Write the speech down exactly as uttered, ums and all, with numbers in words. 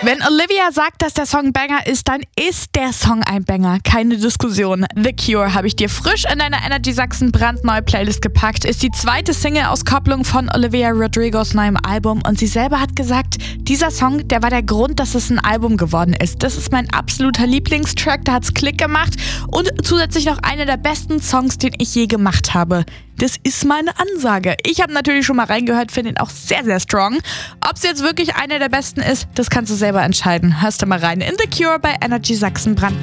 Wenn Olivia sagt, dass der Song Banger ist, dann ist der Song ein Banger. Keine Diskussion. The Cure habe ich dir frisch in deiner Energy Sachsen brandneue Playlist gepackt. Ist die zweite Single-Auskopplung von Olivia Rodrigos neuem Album. Und sie selber hat gesagt, dieser Song, der war der Grund, dass es ein Album geworden ist. Das ist mein absoluter Lieblingstrack, da hat's Klick gemacht. Und zusätzlich noch einer der besten Songs, den ich je gemacht habe. Das ist meine Ansage. Ich habe natürlich schon mal reingehört, finde ihn auch sehr, sehr strong. Ob es jetzt wirklich einer der besten ist, das kannst du selber entscheiden. Hörst du mal rein in The Cure bei Energy Sachsen brandneu.